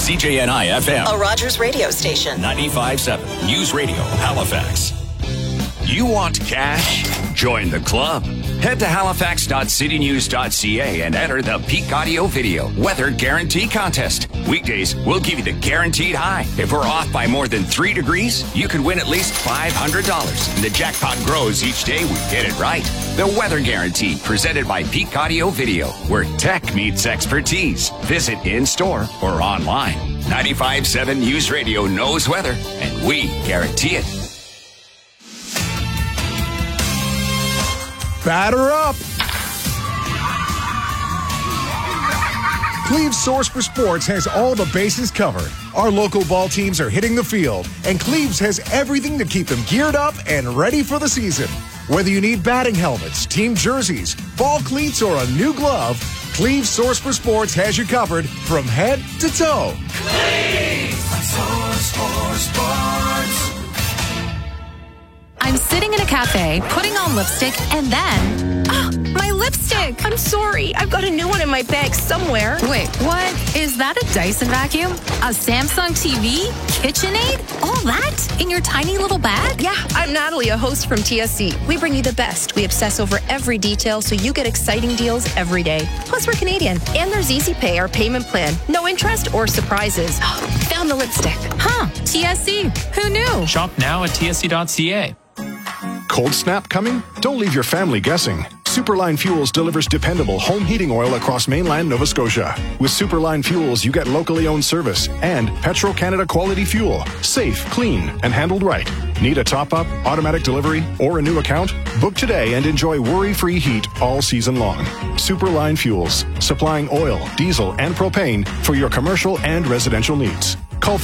CJNI FM. A Rogers radio station. 95.7 News Radio, Halifax. You want cash? Join the club. Head to halifax.citynews.ca and enter the Peak Audio Video Weather Guarantee Contest. Weekdays, we'll give you the guaranteed high. If we're off by more than 3 degrees, you could win at least $500. And the jackpot grows each day we get it right. The Weather Guarantee, presented by Peak Audio Video, where tech meets expertise. Visit in-store or online. 95.7 News Radio knows weather, and we guarantee it. Batter up! Cleve's Source for Sports has all the bases covered. Our local ball teams are hitting the field, and Cleve's has everything to keep them geared up and ready for the season. Whether you need batting helmets, team jerseys, ball cleats, or a new glove, Cleve's Source for Sports has you covered from head to toe. Cleve's Source for Sports. I'm sitting in a cafe, putting on lipstick, and then... my lipstick! I'm sorry. I've got a new one in my bag somewhere. Wait, what? Is that a Dyson vacuum? A Samsung TV? KitchenAid? All that? In your tiny little bag? Yeah, I'm Natalie, a host from TSC. We bring you the best. We obsess over every detail so you get exciting deals every day. Plus, we're Canadian. And there's Easy Pay, our payment plan. No interest or surprises. Found the lipstick. Huh, TSC. Who knew? Shop now at tsc.ca. Cold snap coming? Don't leave your family guessing. Superline Fuels delivers dependable home heating oil across mainland Nova Scotia. With Superline Fuels, you get locally owned service and Petro-Canada quality fuel. Safe, clean, and handled right. Need a top-up, automatic delivery, or a new account? Book today and enjoy worry-free heat all season long. Superline Fuels, supplying oil, diesel, and propane for your commercial and residential needs. Call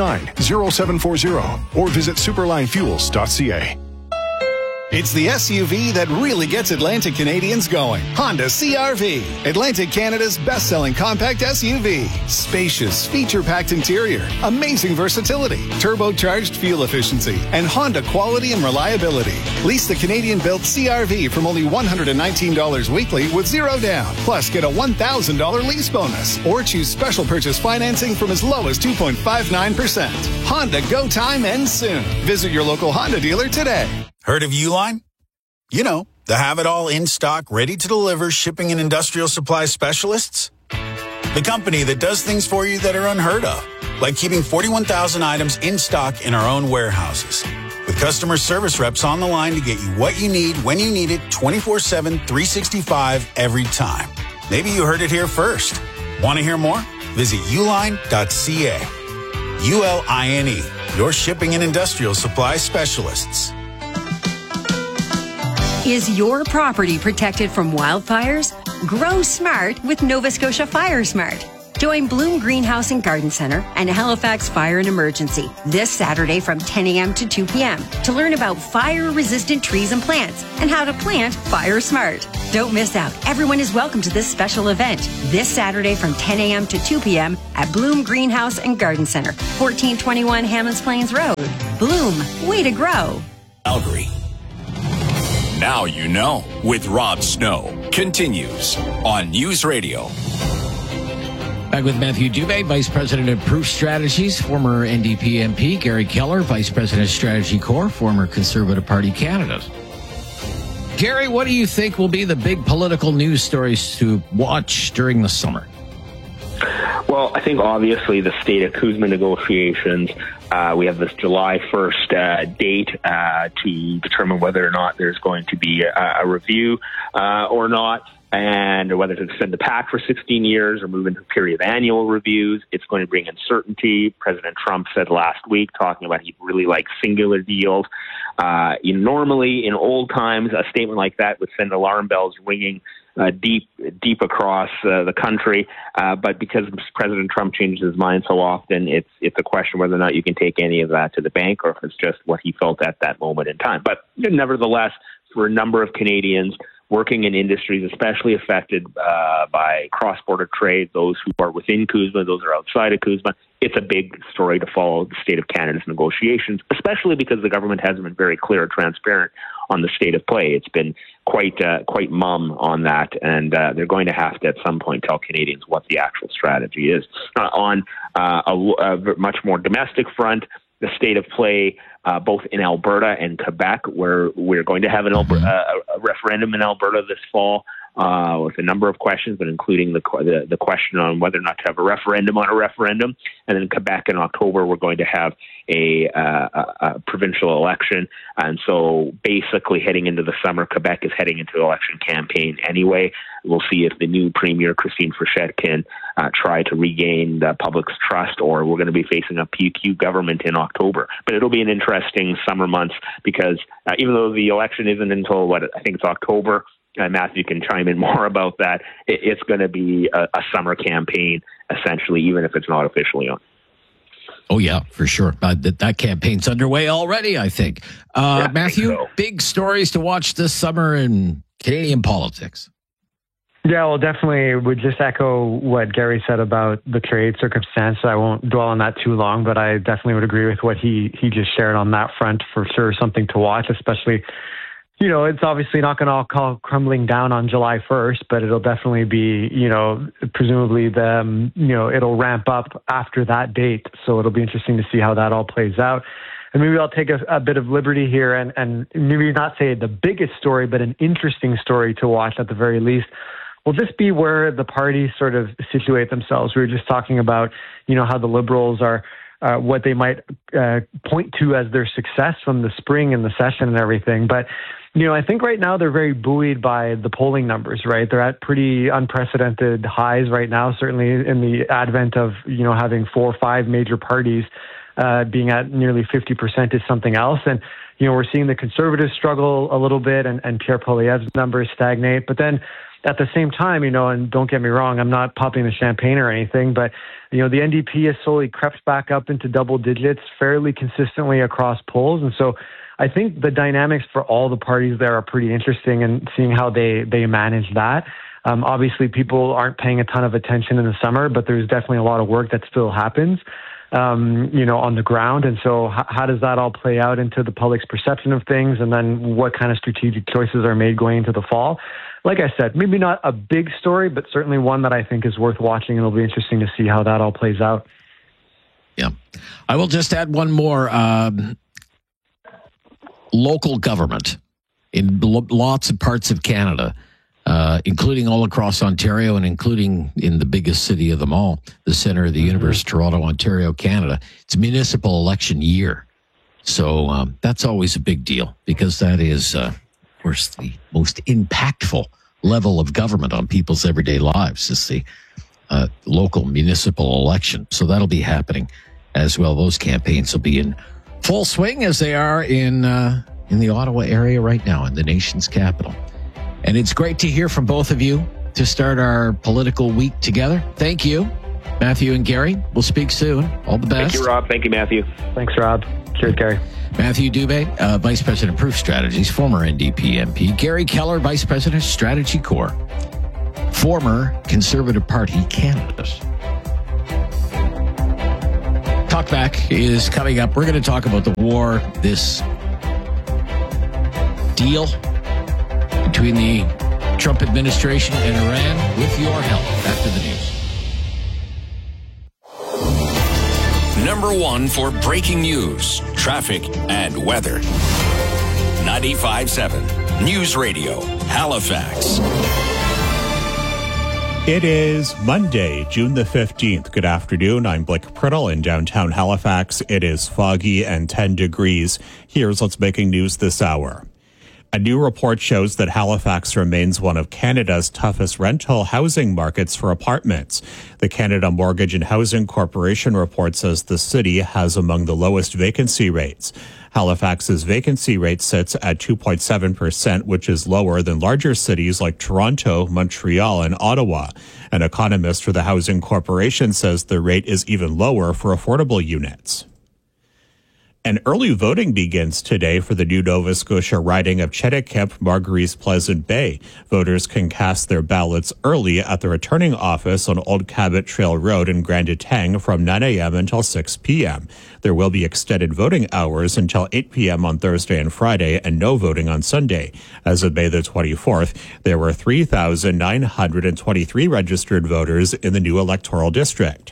429-0740 or visit superlinefuels.ca. It's the SUV that really gets Atlantic Canadians going. Honda CR-V, Atlantic Canada's best-selling compact SUV. Spacious, feature-packed interior, amazing versatility, turbocharged fuel efficiency, and Honda quality and reliability. Lease the Canadian-built CR-V from only $119 weekly with zero down. Plus, get a $1,000 lease bonus. Or choose special purchase financing from as low as 2.59%. Honda Go Time ends soon. Visit your local Honda dealer today. Heard of Uline? You know, the have-it-all in-stock, ready-to-deliver shipping and industrial supply specialists? The company that does things for you that are unheard of, like keeping 41,000 items in stock in our own warehouses. With customer service reps on the line to get you what you need when you need it 24/7, 365 every time. Maybe you heard it here first. Want to hear more? Visit uline.ca. ULINE, your shipping and industrial supply specialists. Is your property protected from wildfires? Grow smart with Nova Scotia Fire Smart. Join Bloom Greenhouse and Garden Center and Halifax Fire and Emergency this Saturday from 10 a.m. to 2 p.m. to learn about fire-resistant trees and plants and how to plant Fire Smart. Don't miss out. Everyone is welcome to this special event this Saturday from 10 a.m. to 2 p.m. at Bloom Greenhouse and Garden Center, 1421 Hammonds Plains Road. Bloom, way to grow. Calgary. Now you know with Rob Snow continues on News Radio. Back with Matthew Dubé, Vice President of Proof Strategies, former NDP MP, Gary Keller, Vice President of Strategy Corps, former Conservative Party candidate. Gary, what do you think will be the big political news stories to watch during the summer? Well, I think obviously the state of CUSMA negotiations, we have this July 1st date to determine whether or not there's going to be a review or not, and whether to extend the pact for 16 years or move into a period of annual reviews. It's going to bring uncertainty. President Trump said last week, talking about he'd really like singular deals. Normally, in old times, a statement like that would send alarm bells ringing deep across the country, but because President Trump changes his mind so often, it's a question whether or not you can take any of that to the bank, or if it's just what he felt at that moment in time. But nevertheless, for a number of Canadians, working in industries especially affected by cross-border trade, those who are within CUSMA, those who are outside of CUSMA. It's a big story to follow the state of Canada's negotiations, especially because the government hasn't been very clear and transparent on the state of play. It's been quite mum on that, and they're going to have to at some point tell Canadians what the actual strategy is. On a much more domestic front, the state of play both in Alberta and Quebec, where we're going to have a referendum in Alberta this fall with a number of questions, but including the question on whether or not to have a referendum on a referendum. And then Quebec in October, we're going to have a provincial election. And so basically heading into the summer, Quebec is heading into the election campaign anyway. We'll see if the new Premier, Christine Fréchette, can try to regain the public's trust, or we're going to be facing a PQ government in October. But it'll be an interesting summer months because even though the election isn't until, I think it's October, Matthew can chime in more about that, it's going to be a summer campaign, essentially, even if it's not officially on. Oh, yeah, for sure. That campaign's underway already, I think. Matthew, big stories to watch this summer in Canadian politics. Yeah, well, definitely would just echo what Gary said about the trade circumstance. I won't dwell on that too long, but I definitely would agree with what he just shared on that front. For sure, something to watch, especially, it's obviously not going to all come crumbling down on July 1st, but it'll definitely be, presumably it'll ramp up after that date. So it'll be interesting to see how that all plays out. And maybe I'll take a bit of liberty here and maybe not say the biggest story, but an interesting story to watch at the very least. Will just be where the parties sort of situate themselves. We were just talking about, how the Liberals are, what they might point to as their success from the spring and the session and everything. But, I think right now they're very buoyed by the polling numbers, right? They're at pretty unprecedented highs right now, certainly in the advent of, having 4 or 5 major parties being at nearly 50% is something else. And, we're seeing the Conservatives struggle a little bit and Pierre Poilievre's numbers stagnate. But then, at the same time, and don't get me wrong, I'm not popping the champagne or anything, but, the NDP has slowly crept back up into double digits fairly consistently across polls. And so I think the dynamics for all the parties there are pretty interesting and seeing how they manage that. Obviously, people aren't paying a ton of attention in the summer, but there's definitely a lot of work that still happens, on the ground. And so how does that all play out into the public's perception of things? And then what kind of strategic choices are made going into the fall? Like I said, maybe not a big story, but certainly one that I think is worth watching. And it'll be interesting to see how that all plays out. Yeah. I will just add one more. Local government in lots of parts of Canada, including all across Ontario and including in the biggest city of them all, the center of the universe, Toronto, Ontario, Canada. It's municipal election year. So that's always a big deal because that is, of course, the most impactful level of government on people's everyday lives is the local municipal election. So that'll be happening as well. Those campaigns will be in full swing as they are in the Ottawa area right now, in the nation's capital. And it's great to hear from both of you to start our political week together. Thank you, Matthew and Gary. We'll speak soon. All the best. Thank you, Rob. Thank you, Matthew. Thanks, Rob. Cheers, Gary. Matthew Dubé, Vice President, Proof Strategies, former NDP MP. Gary Keller, Vice President, Strategy Corps, former Conservative Party candidate. Talkback is coming up. We're going to talk about the war, this deal between the Trump administration and Iran with your help after the news. Number 1 for breaking news, traffic, and weather. 95.7 News Radio, Halifax. It is Monday, June the 15th. Good afternoon. I'm Blake Priddle in downtown Halifax. It is foggy and 10 degrees. Here's what's making news this hour. A new report shows that Halifax remains one of Canada's toughest rental housing markets for apartments. The Canada Mortgage and Housing Corporation report says the city has among the lowest vacancy rates. Halifax's vacancy rate sits at 2.7%, which is lower than larger cities like Toronto, Montreal, and Ottawa. An economist for the Housing Corporation says the rate is even lower for affordable units. And early voting begins today for the new Nova Scotia riding of Chetikip, Marguerite Pleasant Bay. Voters can cast their ballots early at the returning office on Old Cabot Trail Road in Grand Etang from 9 a.m. until 6 p.m. There will be extended voting hours until 8 p.m. on Thursday and Friday and no voting on Sunday. As of May the 24th, there were 3,923 registered voters in the new electoral district.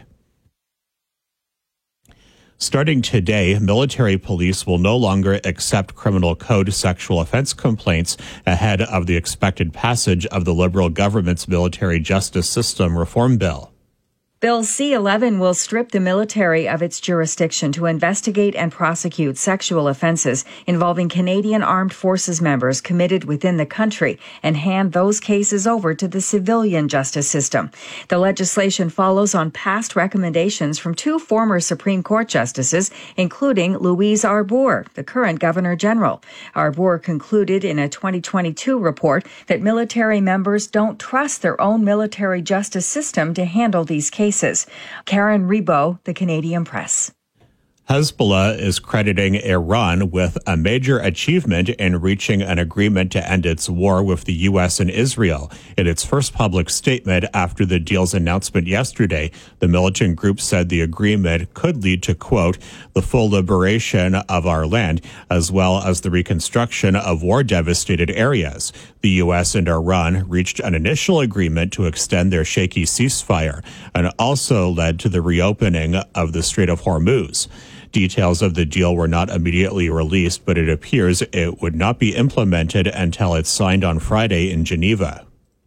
Starting today, military police will no longer accept criminal code sexual offense complaints ahead of the expected passage of the Liberal government's military justice system reform bill. Bill C-11 will strip the military of its jurisdiction to investigate and prosecute sexual offenses involving Canadian Armed Forces members committed within the country and hand those cases over to the civilian justice system. The legislation follows on past recommendations from two former Supreme Court justices, including Louise Arbour, the current Governor General. Arbour concluded in a 2022 report that military members don't trust their own military justice system to handle these cases. Karen Rebo, The Canadian Press. Hezbollah is crediting Iran with a major achievement in reaching an agreement to end its war with the U.S. and Israel. In its first public statement after the deal's announcement yesterday, the militant group said the agreement could lead to, quote, the full liberation of our land, as well as the reconstruction of war-devastated areas. The U.S. and Iran reached an initial agreement to extend their shaky ceasefire and also led to the reopening of the Strait of Hormuz. Details of the deal were not immediately released, but it appears it would not be implemented until it's signed on Friday in Geneva.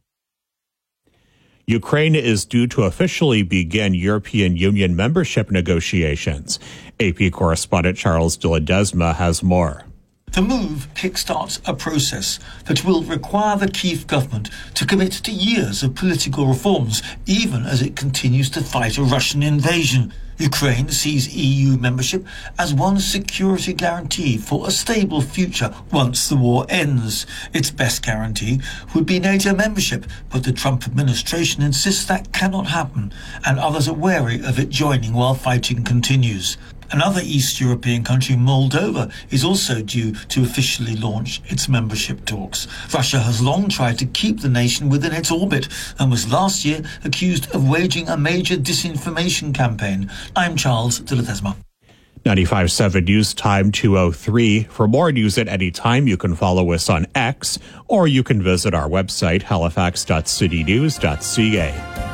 Ukraine is due to officially begin European Union membership negotiations. AP correspondent Charles de Ledesma has more. The move kickstarts a process that will require the Kyiv government to commit to years of political reforms, even as it continues to fight a Russian invasion. Ukraine sees EU membership as one security guarantee for a stable future once the war ends. Its best guarantee would be NATO membership, but the Trump administration insists that cannot happen, and others are wary of it joining while fighting continues. Another East European country, Moldova, is also due to officially launch its membership talks. Russia has long tried to keep the nation within its orbit and was last year accused of waging a major disinformation campaign. I'm Charles de Ledesma. 95.7 News Time 2:03. For more news at any time, you can follow us on X, or you can visit our website, halifax.citynews.ca.